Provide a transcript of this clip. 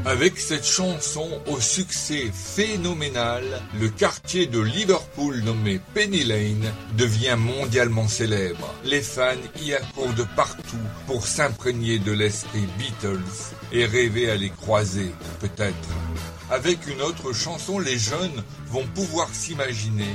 Avec cette chanson au succès phénoménal, le quartier de Liverpool nommé Penny Lane devient mondialement célèbre. Les fans y accourent de partout pour s'imprégner de l'esprit Beatles et rêver à les croiser, peut-être. Avec une autre chanson, les jeunes vont pouvoir s'imaginer